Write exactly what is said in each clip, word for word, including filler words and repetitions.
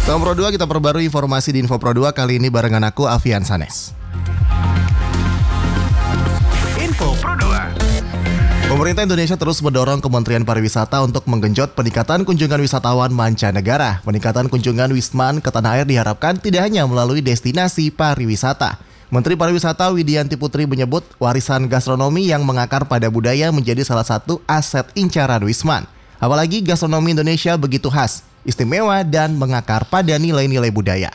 Tom Pro dua, kita perbarui informasi di Info Pro dua kali ini barengan aku, Avian Sanes. Info Pro dua. Pemerintah Indonesia terus mendorong Kementerian Pariwisata untuk menggenjot peningkatan kunjungan wisatawan mancanegara. Peningkatan kunjungan Wisman ke tanah air diharapkan tidak hanya melalui destinasi pariwisata. Menteri Pariwisata Widianti Putri menyebut warisan gastronomi yang mengakar pada budaya menjadi salah satu aset incaran Wisman. Apalagi gastronomi Indonesia begitu khas, istimewa, dan mengakar pada nilai-nilai budaya.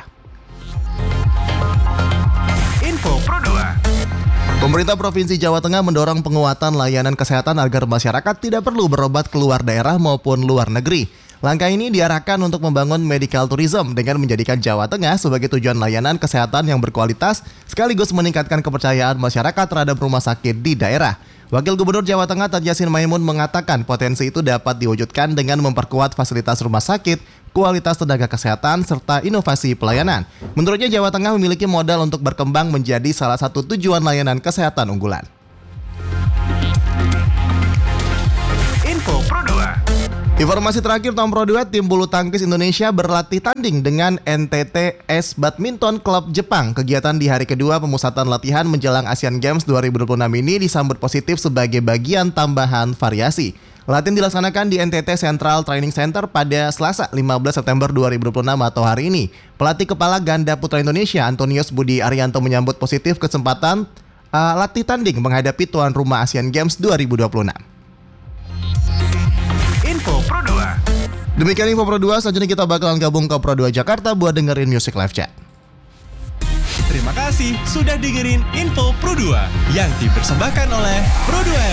Info Pro dua. Pemerintah Provinsi Jawa Tengah mendorong penguatan layanan kesehatan agar masyarakat tidak perlu berobat keluar daerah maupun luar negeri. Langkah ini diarahkan untuk membangun medical tourism dengan menjadikan Jawa Tengah sebagai tujuan layanan kesehatan yang berkualitas sekaligus meningkatkan kepercayaan masyarakat terhadap rumah sakit di daerah. Wakil Gubernur Jawa Tengah Tad Yassin Maimun mengatakan potensi itu dapat diwujudkan dengan memperkuat fasilitas rumah sakit, kualitas tenaga kesehatan, serta inovasi pelayanan. Menurutnya Jawa Tengah memiliki modal untuk berkembang menjadi salah satu tujuan layanan kesehatan unggulan. Info Pro dua. Informasi terakhir, Tom Pro dua, tim bulu tangkis Indonesia berlatih tanding dengan N T T S Badminton Club Jepang. Kegiatan di hari kedua pemusatan latihan menjelang Asian Games dua ribu dua puluh enam ini disambut positif sebagai bagian tambahan variasi. Latihan dilaksanakan di N T T Central Training Center pada Selasa lima belas September dua ribu dua puluh enam atau hari ini. Pelatih kepala ganda putra Indonesia Antonius Budi Arianto menyambut positif kesempatan uh, latih tanding menghadapi tuan rumah Asian Games dua ribu dua puluh enam. Info Pro dua. Demikian Info Pro dua, selanjutnya kita bakalan gabung ke Pro dua Jakarta buat dengerin Music Live Chat. Terima kasih sudah dengerin Info Pro dua yang dipersembahkan oleh Pro dua.